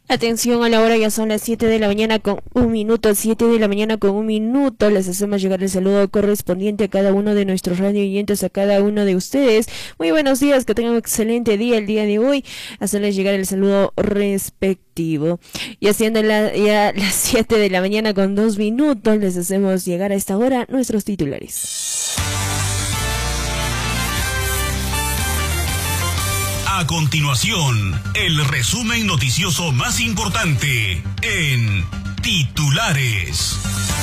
Atención, a la hora ya son las 7 de la mañana con un minuto, 7 de la mañana con un minuto. Les hacemos llegar el saludo correspondiente a cada uno de nuestros radio oyentes, a cada uno de ustedes. Muy buenos días, que tengan un excelente día el día de hoy. Hacerles llegar el saludo respectivo. Y haciendo ya las 7 de la mañana con 2 minutos, les hacemos llegar a esta hora nuestros titulares. A continuación, el resumen noticioso más importante en Titulares.